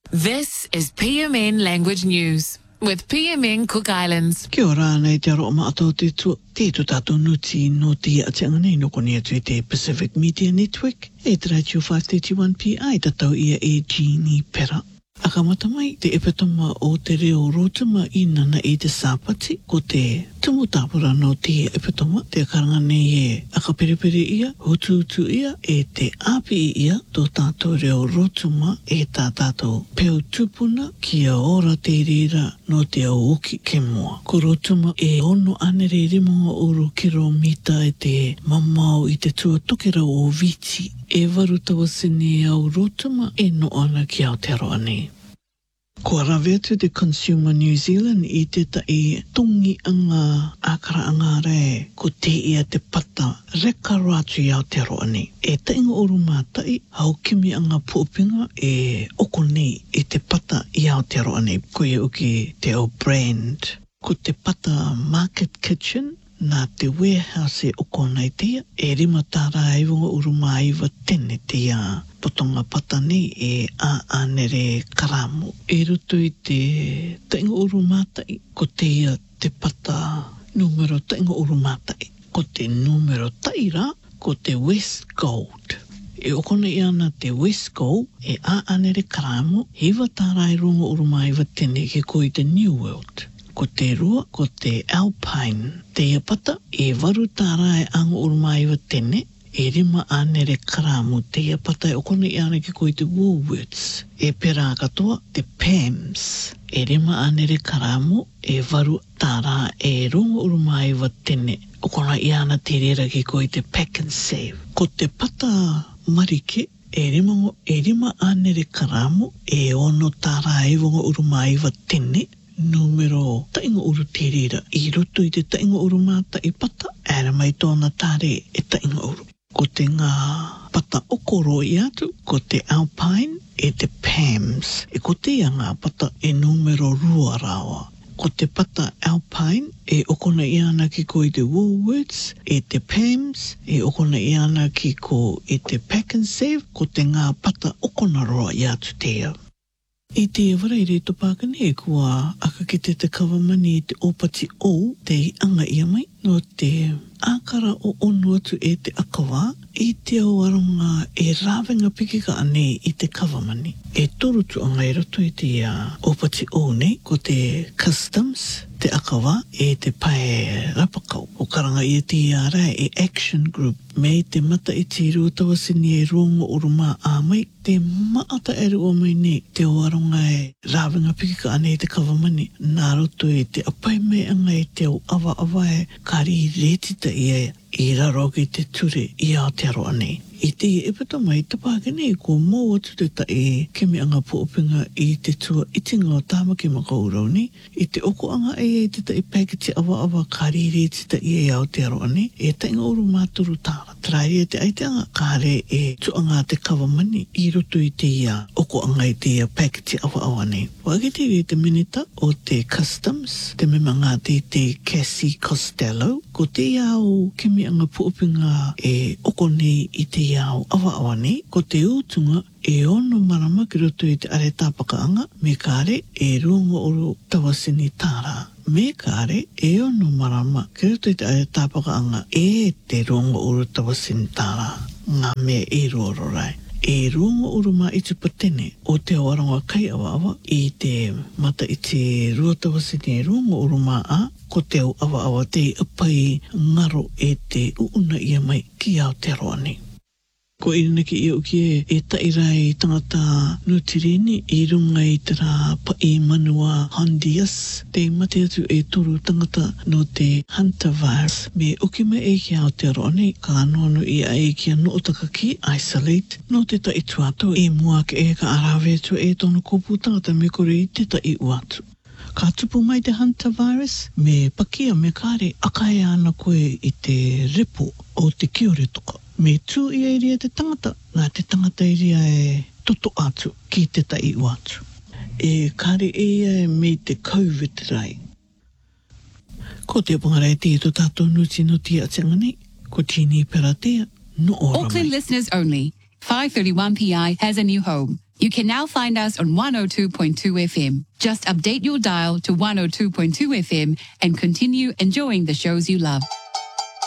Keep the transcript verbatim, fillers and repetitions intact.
This is P M N Language News with P M N Cook Islands. Kia ora nei te aroa maato te tu te tu tato nuti no te atianga nei no koni atu te Pacific Media Network e te radio five thirty-one P I tatau ia e Jeannie Pera. Aka mata mai te epetama o te reo rotama i nana i te sāpati ko te tumutapura no te epetama te karanga nei e aka periperi ia, hutu utu ia e te api ia tō tātou reo rotama e tā tātou peo tupuna kia ora te rira no te au uki ke moa. Ko rotama e ono anere rimonga uru kilomita e te mamau i te tuatokera o Viti e waru tawa sene au rotama e no ana ki Aotearoa nei. Ko rawea tu te Consumer New Zealand i te tai tungi anga akara anga re ko te ia te pata reka rātu i Aotearoa nei. E tainga oru mātai hau kimi anga puopinga e oko nei i te pata i Aotearoa nei. Ko ia uki te au brand. Ko te pata Market Kitchen nā te warehouse e oko nei tia, e rima tāra e wunga uruma iwa tene tia potonga pata nei e a anere karamu. E rutu i te tainga urumātai, ko te ia te pata numero tainga urumātai, ko te numero taira, ko te West Gold. E okona i ana te West Gold e a anere karamu, hiwa tāra e runga uruma iwa tene ke ko i te New World. Ko te rua, ko te Alpine. Te ia pata, e waru tāra e anga urumaiwa tene, e rima anere karamu. Te ia pata e okona i ana ki koe te Woolworths. E pera katoa, te Pams. E rima anere karamu, e waru tāra e runga urumaiwa tene. Okona i ana te rera ki koe te Pack and Save. Ko te pata marike, e rima, e rima anere karamu, e ono tāra e wunga urumaiwa tene. Numero tainga uru te rira i roto i te tainga uru māta i pata ere mai tōna tāre e tainga uru. Ko te ngā pata okoro i atu, ko te Alpine e te Pams. E ko te ia ngā pata e numero rua rawa. Ko te pata Alpine e okona i ana ki ko i te Woolworths, e te Pams, e okona i ana ki ko i te Pack and Save, ko te ngā pata okona roa i atu te ia. I te wara i reto pākane e kua aka ki te te kawamani i te opati o te anga ia mai no te ākara o onu atu e te akawa i te awaronga e rāwenga piki ka ane i te kawamani. E torutu anga i roto i te uh, opati o nei ko te customs, te akawa e te pae rapakau. O karanga i te ara e action group me te mata i te rūtawa sini e rongo uruma a mai te maata eru o mai nei te awaronga e rāwenga piki ka ane i te kawamani. Nā roto i te apai mai anga i te au awa awa e kari retita i e i raro ki te ture i Aotearoa nei. I te epeta mai te pākene ko mō atu te ta e kemi anga puopinga i te tua itinga o tāmaki makaurau ni. I te oko anga e e te ta i paketi awa awa kari retita i e Aotearoa nei. E tainga oru māturu tāra. Trai e te aiteanga kāre e tuanga te kawamani i roto i te ia oko anga i te ia paketi awa awa nei. Wagiti i te minita o te customs, te memanga te te Cassie Costello, ko te iau kemi anga puopinga e oko nei i te iau awa awa nei, ko te utunga e ono marama ki roto i te are tāpakaanga, me kāre e runga oru tawasini tāra. Me kāre e ono marama ki roto i te are tāpakaanga e te runga oru tawasini tāra. Ngā me e rororai. E runga uruma i te patene o te awaronga kai awa awa i te mata i te ruatawasini e runga uruma a ko te au awa awa te apai ngaro e te uuna ia mai ki Aotearoa nei. Ko irina ki i uki e, e tairai tangata nutireni i runga i te rā pai manua Honduras. Te mate atu e toru tangata no te hantavirus. Me uki me e ki Aotearoa nei, ka anono i a e ki no otaka ki isolate. No te tai tuato e mua ke e ka arawe tu e tono kopu tangata me kore i te tai uatu. Ka tupu mai te hantavirus, me pakia me kare akai ana koe i te repo o te kiore toka. Me tū ia iria te tangata, nā te tangata iria e toto atu ki te tai uatu. E kare ia me te COVID rai. Ko te pangarai te to tātou nuti no tia atianga nei, ko tini pera tea no ora mai. Auckland listeners only. five thirty-one P I has a new home. You can now find us on one oh two point two F M. Just update your dial to one oh two point two F M and continue enjoying the shows you love.